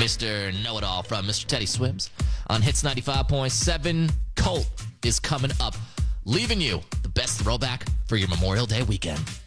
Mr. Know-It-All from Mr. Teddy Swims on Hits 95.7. Colt is coming up, leaving you the best throwback for your Memorial Day weekend.